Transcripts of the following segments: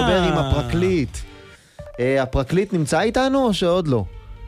לדבר עם הפרקליט. הפרקליט נמצא איתנו או שעוד לא?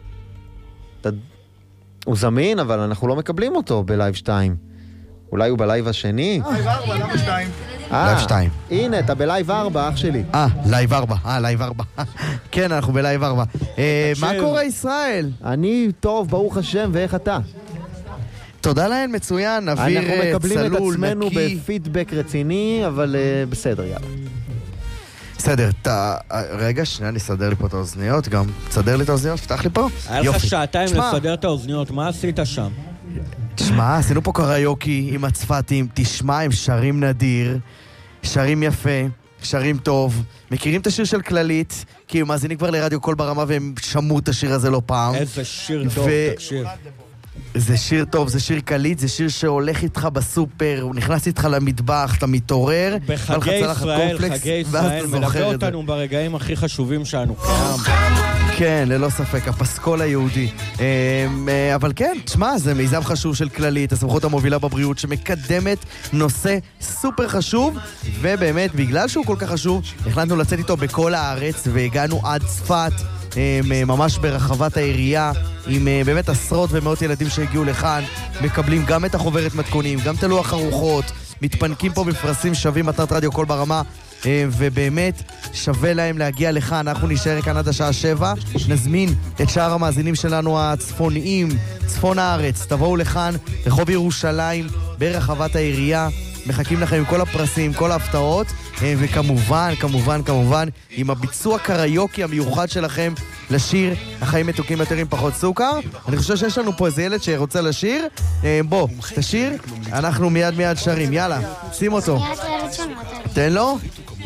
הוא זמין, אבל אנחנו לא מקבלים אותו בלייב 2. אולי הוא בלייב השני? לייב 4, למה 2? לייב 2. הנה, אתה בלייב 4, אח שלי. לייב 4. לייב 4. כן, אנחנו בלייב 4. מה קורה, ישראל? אני טוב, ברוך השם, ואיך אתה? תודה להן, מצוין, אוויר צלול, נקי. אנחנו מקבלים את עצמנו בפידבק רציני, אבל בסדר, יאללה. בסדר, רגע, שנייה, נסדר לי פה את האוזניות, גם תסדר לי את האוזניות, פתח לי פה. היה לך שעתיים לסדר את האוזניות, מה עשית שם? תשמע, עשינו פה קריוקי עם הצפתים, תשמע, הם שרים נדיר, שרים יפה, שרים טוב, מכירים את השיר של כללית, כי הם מאזינים כבר לרדיו קול ברמה והם שמעו את השיר הזה לא פעם. איזה שיר טוב, תקשיב. זה שיר טוב, זה שיר קליט, זה שיר שהולך איתך בסופר, הוא נכנס איתך למטבח, אתה מתעורר, בחגי ישראל, מלווה אותנו ברגעים הכי חשובים שלנו כעם. כן, ללא ספק, הפסקול היהודי. אבל כן, תשמע, זה מיזם חשוב של כללית, הסמכות המובילה בבריאות, שמקדמת נושא סופר חשוב, ובאמת, בגלל שהוא כל כך חשוב, החלטנו לצאת איתו בכל הארץ, והגענו עד צפת, ממש ברחבת העירייה, עם באמת עשרות ומאות ילדים שהגיעו לכאן, מקבלים גם את החוברת מתכונים, גם את לוח ארוחות, מתפנקים פה בפרסים שווים מתנת רדיו קול ברמה, ובאמת שווה להם להגיע לכאן. אנחנו נשאר כאן עד השעה 7, נזמין את שאר המאזינים שלנו הצפוניים, צפון הארץ, תבואו לכאן, רחוב ירושלים, ברחבת העירייה, מחכים לכם עם כל הפרסים, כל ההפתעות, וכמובן, כמובן, עם הביצוע קריוקי המיוחד שלכם לשיר החיים מתוקים יותר עם פחות סוכר. אני חושב שיש לנו פה איזה ילד שרוצה לשיר. בוא, תשיר, אנחנו מיד שרים. יאללה, שים אותו. תן לו.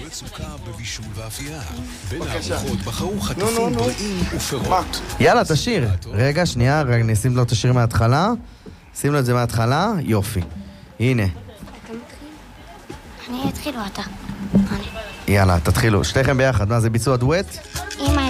יאללה, תשיר. רגע, שנייה, נשים לו את השיר מההתחלה. שים לו את זה מההתחלה. יופי. הנה. אני אתחילו אתה. יאללה, תתחילו. שתיכם ביחד. מה, זה ביצוע דואט?